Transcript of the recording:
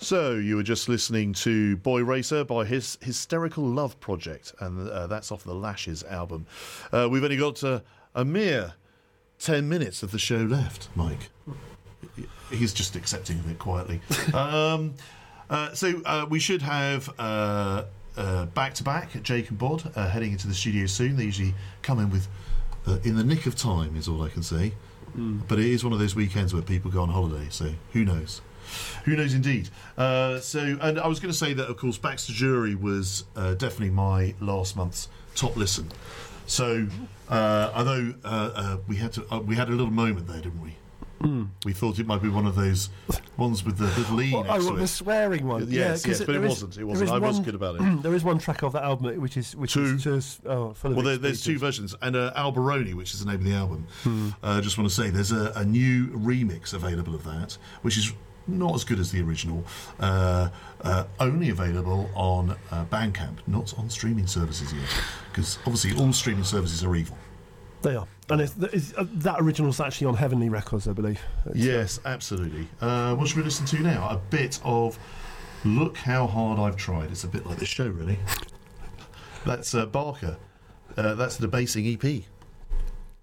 So you were just listening to Boy Racer by his Hysterical Love Project, and that's off the Lashes album. We've only got a mere 10 minutes of the show left, Mike. He's just accepting of it quietly. So we should have back-to-back Jake and Bod heading into the studio soon. They usually come in with in the nick of time, is all I can say. But it is one of those weekends where people go on holiday, so who knows? Who knows indeed. And I was going to say that, of course, Baxter Jury was definitely my last month's top listen. So although we had a little moment there, didn't we? We thought it might be one of those ones with the little E next to it. The swearing one. Yes, but it wasn't. I was good about it. There is one track of that album which is just full of there's two versions, and Alberoni, which is the name of the album. I just want to say there's a new remix available of that, which is not as good as the original. Only available on Bandcamp, not on streaming services yet, because obviously all streaming services are evil. They are, and that original's actually on Heavenly Records, I believe. Yes, absolutely. What should we listen to now? A bit of Look How Hard I've Tried. It's a bit like this show, really. That's Barker. That's the Debasing EP.